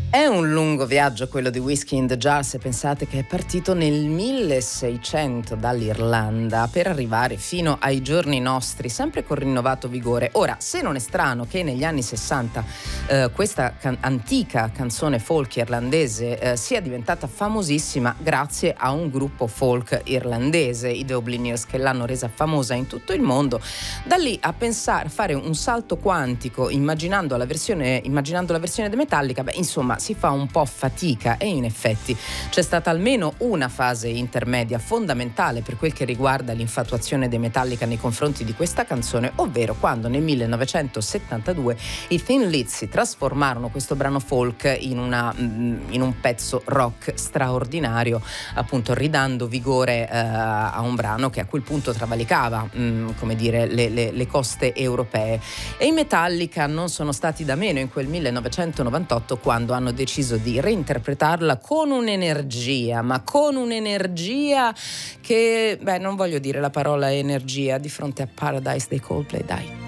È un lungo viaggio quello di Whiskey in the Jar, se pensate che è partito nel 1600 dall'Irlanda per arrivare fino ai giorni nostri, sempre con rinnovato vigore. Ora, se non è strano che negli anni 60 questa antica canzone folk irlandese sia diventata famosissima grazie a un gruppo folk irlandese, i Dubliners, che l'hanno resa famosa in tutto il mondo. Da lì a pensare, fare un salto quantico immaginando la versione di Metallica, insomma si fa un po' fatica, e in effetti c'è stata almeno una fase intermedia fondamentale per quel che riguarda l'infatuazione dei Metallica nei confronti di questa canzone, ovvero quando nel 1972 i Thin Lizzy trasformarono questo brano folk in un pezzo rock straordinario, appunto ridando vigore a un brano che a quel punto travalicava le coste europee. E i Metallica non sono stati da meno in quel 1998, quando hanno deciso di reinterpretarla con un'energia che, non voglio dire la parola energia di fronte a Paradise dei Coldplay, dai.